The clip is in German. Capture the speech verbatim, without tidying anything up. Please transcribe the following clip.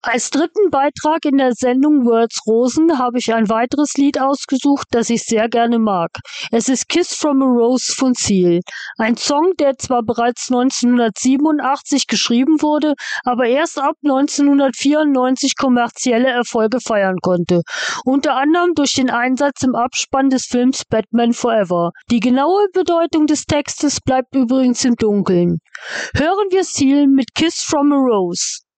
Als dritten Beitrag in der Sendung Words Rosen habe ich ein weiteres Lied ausgesucht, das ich sehr gerne mag. Es ist Kiss from a Rose von Seal. Ein Song, der zwar bereits neunzehnhundertsiebenundachtzig geschrieben wurde, aber erst ab neunzehnhundertvierundneunzig kommerzielle Erfolge feiern konnte. Unter anderem durch den Einsatz im Abspann des Films Batman Forever. Die genaue Bedeutung des Textes bleibt übrigens im Dunkeln. Hören wir Seal mit Kiss from a Rose.